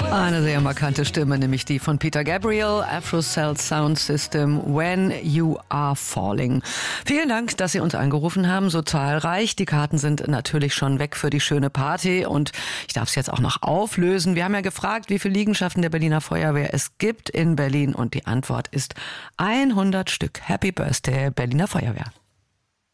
Eine sehr markante Stimme, nämlich die von Peter Gabriel, Afro-Cell Sound System, When You Are Falling. Vielen Dank, dass Sie uns angerufen haben, so zahlreich. Die Karten sind natürlich schon weg für die schöne Party und ich darf es jetzt auch noch auflösen. Wir haben ja gefragt, wie viele Liegenschaften der Berliner Feuerwehr es gibt in Berlin und die Antwort ist 100 Stück. Happy Birthday, Berliner Feuerwehr.